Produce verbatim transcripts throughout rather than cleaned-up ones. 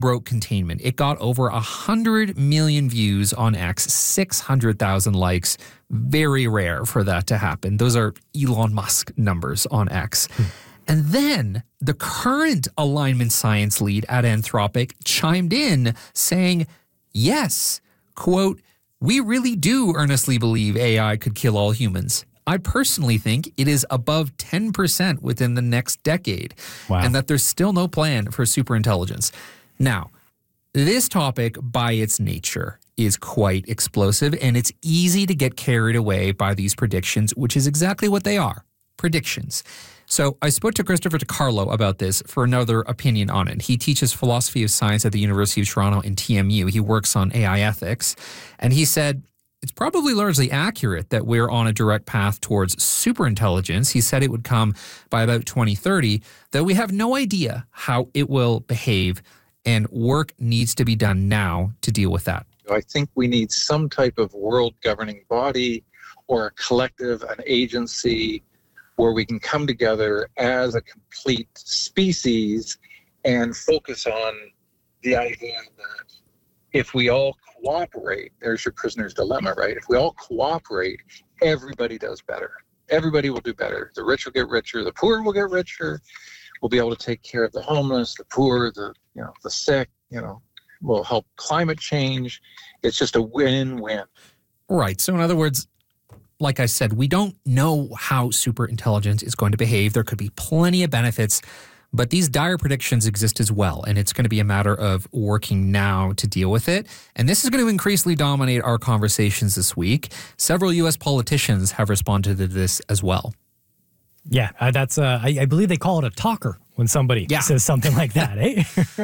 broke containment. It got over one hundred million views on X, six hundred thousand likes. Very rare for that to happen. Those are Elon Musk numbers on X. Hmm. And then the current alignment science lead at Anthropic chimed in saying, yes, quote, we really do earnestly believe A I could kill all humans. I personally think it is above ten percent within the next decade. Wow. And that there's still no plan for superintelligence. Now, this topic by its nature is quite explosive, and it's easy to get carried away by these predictions, which is exactly what they are, predictions. So I spoke to Christopher DiCarlo about this for another opinion on it. He teaches philosophy of science at the University of Toronto and T M U. He works on A I ethics, and he said it's probably largely accurate that we're on a direct path towards superintelligence. He said it would come by about twenty thirty, though we have no idea how it will behave, and work needs to be done now to deal with that. I think we need some type of world governing body or a collective, an agency, where we can come together as a complete species and focus on the idea that if we all cooperate, there's your prisoner's dilemma, right? If we all cooperate, everybody does better. Everybody will do better. The rich will get richer, the poor will get richer. We'll be able to take care of the homeless, the poor, the you know, the sick, you know, we'll help climate change. It's just a win-win. Right. So in other words, like I said, we don't know how superintelligence is going to behave. There could be plenty of benefits, but these dire predictions exist as well, and it's going to be a matter of working now to deal with it. And this is going to increasingly dominate our conversations this week. Several U S politicians have responded to this as well. Yeah, uh, that's. Uh, I, I believe they call it a talker when somebody yeah. says something like that. Eh?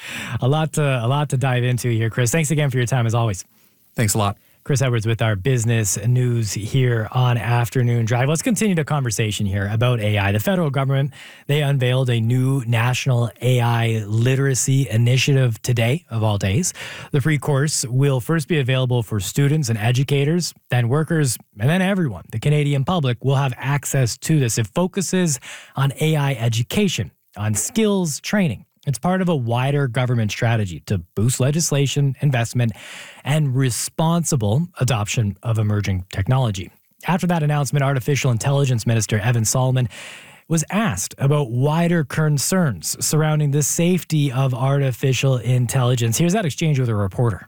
a lot to a lot to dive into here, Chris. Thanks again for your time as always. Thanks a lot. Chris Edwards with our business news here on Afternoon Drive. Let's continue the conversation here about A I. The federal government, they unveiled a new national A I literacy initiative today, of all days. The free course will first be available for students and educators, then workers, and then everyone. The Canadian public will have access to this. It focuses on A I education, on skills training. It's part of a wider government strategy to boost legislation, investment, and responsible adoption of emerging technology. After that announcement, Artificial Intelligence Minister Evan Solomon was asked about wider concerns surrounding the safety of artificial intelligence. Here's that exchange with a reporter.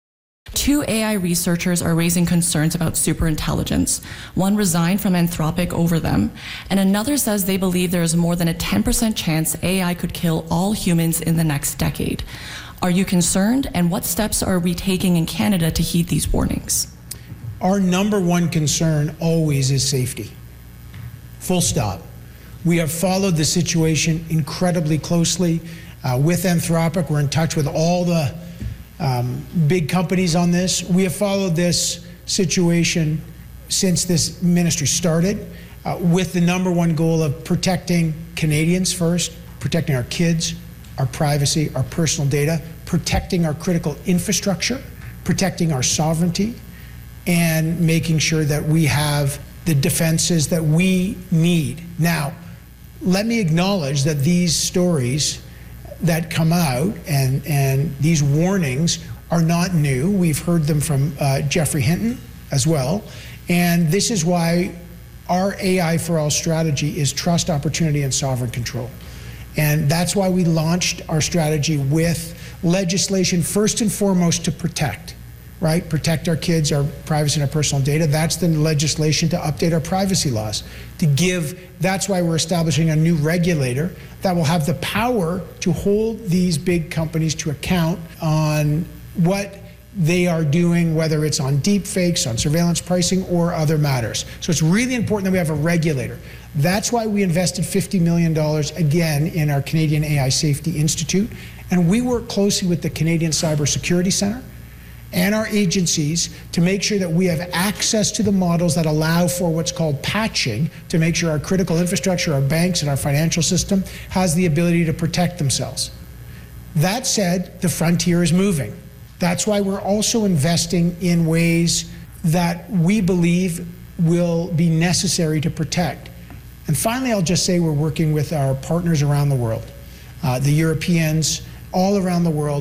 Two A I researchers are raising concerns about superintelligence. One resigned from Anthropic over them, and another says they believe there is more than a ten percent chance A I could kill all humans in the next decade. Are you concerned, and what steps are we taking in Canada to heed these warnings? Our number one concern always is safety. Full stop. We have followed the situation incredibly closely. Uh, with Anthropic, we're in touch with all the Um, big companies on this. We have followed this situation since this ministry started uh, with the number one goal of protecting Canadians first, protecting our kids, our privacy, our personal data, protecting our critical infrastructure, protecting our sovereignty, and making sure that we have the defenses that we need. Now, let me acknowledge that these stories that come out and, and these warnings are not new. We've heard them from uh, Geoffrey Hinton as well. And this is why our A I for All strategy is trust, opportunity, and sovereign control. And that's why we launched our strategy with legislation first and foremost to protect, right? Protect our kids, our privacy, and our personal data. That's the legislation to update our privacy laws. To give, that's why we're establishing a new regulator that will have the power to hold these big companies to account on what they are doing, whether it's on deep fakes, on surveillance pricing, or other matters. So it's really important that we have a regulator. That's why we invested fifty million dollars again in our Canadian A I Safety Institute. And we work closely with the Canadian Cybersecurity Centre and our agencies to make sure that we have access to the models that allow for what's called patching, to make sure our critical infrastructure, our banks, and our financial system has the ability to protect themselves. That said, the frontier is moving. That's why we're also investing in ways that we believe will be necessary to protect. And finally, I'll just say we're working with our partners around the world, uh, the Europeans, all around the world.